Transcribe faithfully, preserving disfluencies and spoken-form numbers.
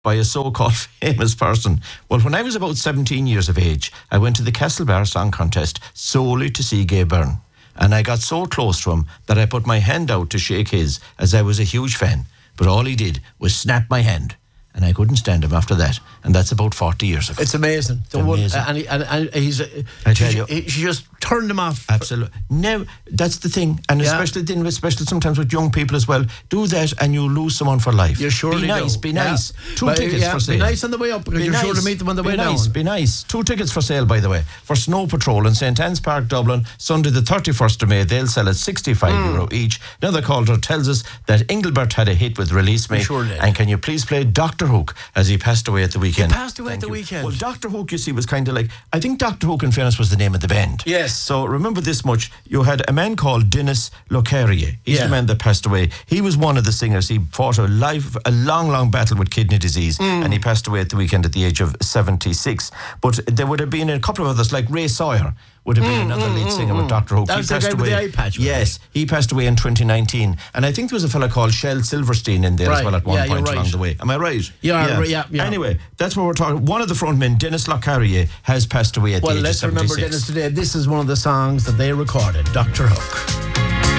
by a so-called famous person. Well, when I was about seventeen years of age, I went to the Castlebar Song Contest solely to see Gay Byrne. And I got so close to him that I put my hand out to shake his, as I was a huge fan. But all he did was snap my hand. And I couldn't stand him after that. And that's about forty years ago. It's amazing. The amazing. One, and, he, and, and he's... I tell you. He, she just turned him off. Absolutely. No, that's the thing. And Yeah. especially then, especially sometimes with young people as well. Do that and you lose someone for life. You surely Be nice, do. be Yeah. nice. Two But, tickets yeah, for sale. Be nice on the way up, because Be you're nice. sure to meet them on the be way nice, down. Be nice. Two tickets for sale, by the way, for Snow Patrol in St Anne's Park, Dublin, Sunday the thirty-first of May. They'll sell at sixty-five Mm. euro each. Another caller tells us that Engelbert had a hit with Release Me. Sure did. And can you please play Doctor Hook, as he passed away at the weekend. He passed away Thank at the you. weekend. Well, Doctor Hook, you see, was kind of like, I think Doctor Hook, in fairness, was the name of the band. Yes. So remember this much, you had a man called Dennis Locaria. He's Yeah. the man that passed away. He was one of the singers. He fought a life, a long, long battle with kidney disease, Mm. and he passed away at the weekend at the age of seventy-six. But there would have been a couple of others, like Ray Sawyer would have been another lead singer with Doctor Hook. That was the guy with the eye patch, wasn't Yes, he passed away in twenty nineteen. And I think there was a fella called Shel Silverstein in there Right. as well at one Yeah, you're point right. along the way. Am I right? You are, right, yeah, yeah. Anyway, that's what we're talking. One of the frontmen, Dennis Locaria, has passed away at Well, the age let's of remember, seventy-six. Dennis, today, this is one of the songs that they recorded, Doctor Hook.